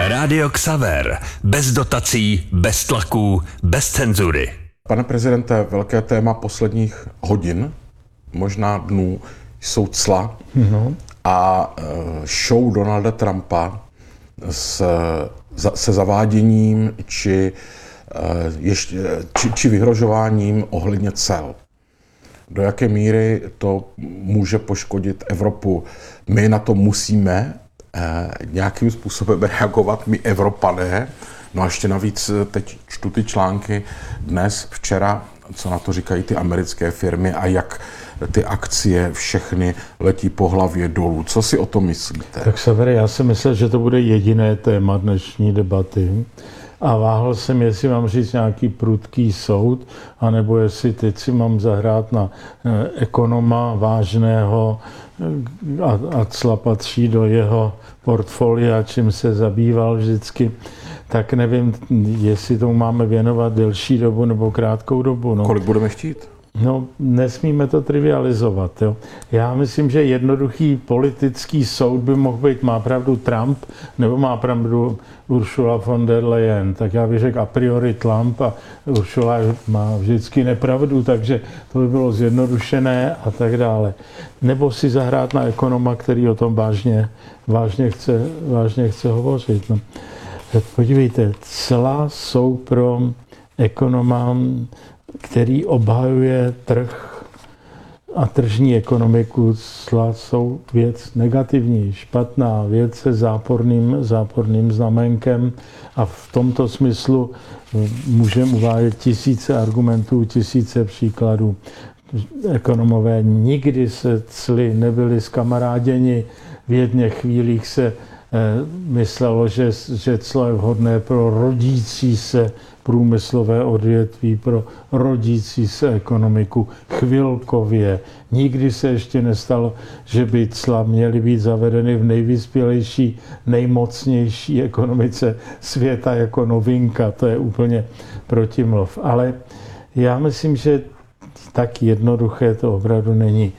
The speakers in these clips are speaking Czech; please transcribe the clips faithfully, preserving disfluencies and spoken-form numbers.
Rádio Xaver. Bez dotací, bez tlaků, bez cenzury. Pane prezidente, velké téma posledních hodin, možná dnů, jsou cla no. a show Donalda Trumpa s, se zaváděním či, ještě, či, či vyhrožováním ohledně cel. Do jaké míry to může poškodit Evropu? My na to musíme eh, nějakým způsobem reagovat, my Evropané. No a ještě navíc teď čtu ty články dnes, včera, co na to říkají ty americké firmy a jak ty akcie všechny letí po hlavě dolů. Co si o tom myslíte? Tak Savere, já si myslel, že to bude jediné téma dnešní debaty. A váhal jsem, jestli mám říct nějaký prudký soud, anebo jestli teď si mám zahrát na ekonoma vážného a, a cla patří do jeho portfolia, čím se zabýval vždycky, tak nevím, jestli tomu máme věnovat delší dobu nebo krátkou dobu. No. Kolik budeme chtít? No, nesmíme to trivializovat. Jo. Já myslím, že jednoduchý politický soud by mohl být, má pravdu Trump, nebo má pravdu Ursula von der Leyen. Tak já bych řekl a priori Trump a Ursula má vždycky nepravdu, takže to by bylo zjednodušené a tak dále. Nebo si zahrát na ekonoma, který o tom vážně, vážně, chce, vážně chce hovořit. No. Podívejte, cla jsou pro ekonoma, který obhajuje trh a tržní ekonomiku, cla jsou věc negativní, špatná věc se záporným, záporným znamenkem a v tomto smyslu můžeme uvádět tisíce argumentů, tisíce příkladů. Ekonomové nikdy se cly nebyli zkamaráděni, v jedných chvílích se myslelo, že, že clo je vhodné pro rodící se průmyslové odvětví, pro rodící se ekonomiku chvilkově. Nikdy se ještě nestalo, že by cla měly být zavedeny v nejvyspělejší, nejmocnější ekonomice světa jako novinka. To je úplně protimluv. Ale já myslím, že tak jednoduché to opravdu není.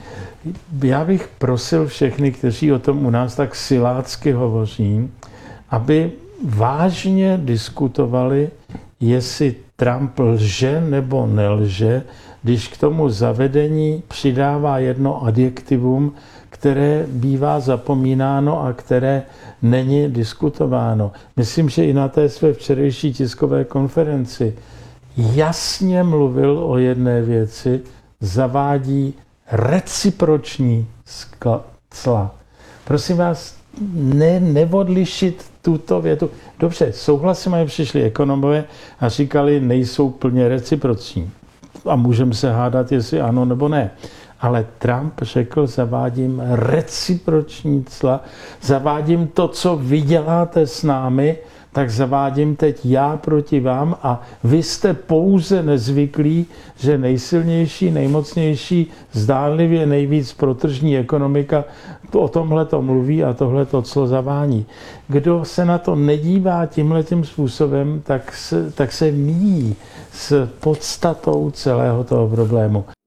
Já bych prosil všechny, kteří o tom u nás tak silácky hovoří, aby vážně diskutovali, jestli Trump lže nebo nelže, když k tomu zavedení přidává jedno adjektivum, které bývá zapomínáno a které není diskutováno. Myslím, že i na té své včerejší tiskové konferenci jasně mluvil o jedné věci, zavádí reciproční cla. Prosím vás, ne, neodlišit tuto větu. Dobře, souhlasím, že přišli ekonomové a říkali, nejsou plně reciproční. A můžeme se hádat, jestli ano nebo ne. Ale Trump řekl, zavádím reciproční cla, zavádím to, co vy děláte s námi, tak zavádím teď já proti vám a vy jste pouze nezvyklí, že nejsilnější, nejmocnější, zdánlivě nejvíc protržní ekonomika o tomhle to mluví a tohle to clo zavání. Kdo se na to nedívá tímhletím způsobem, tak se, tak se míjí s podstatou celého toho problému.